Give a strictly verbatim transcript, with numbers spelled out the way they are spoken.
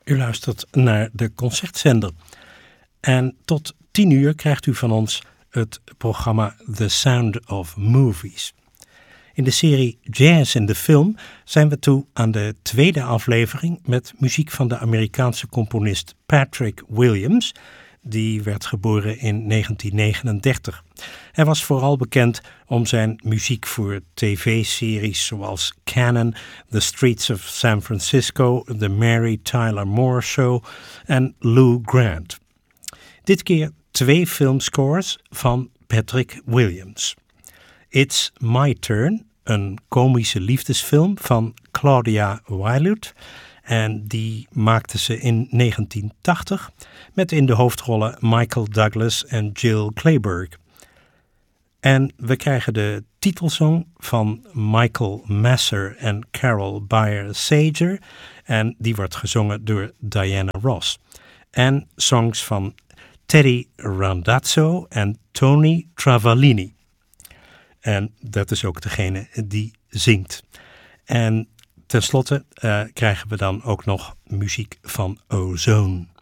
U luistert naar de Concertzender. En tot tien uur krijgt u van ons het programma The Sound of Movies. In de serie Jazz in de Film zijn we toe aan de tweede aflevering met muziek van de Amerikaanse componist Patrick Williams. Die werd geboren in negentien negenendertig. Hij was vooral bekend om zijn muziek voor tv-series zoals Cannon, The Streets of San Francisco, The Mary Tyler Moore Show en Lou Grant. Dit keer twee filmscores van Patrick Williams. It's My Turn, een komische liefdesfilm van Claudia Wilud. En die maakte ze in negentien tachtig met in de hoofdrollen Michael Douglas en Jill Clayburgh. En we krijgen de titelsong van Michael Masser en Carol Bayer-Sager. En die wordt gezongen door Diana Ross. En songs van Teddy Randazzo en Tony Travaglini. En dat is ook degene die zingt. En ten slotte uh, krijgen we dan ook nog muziek van Ozone.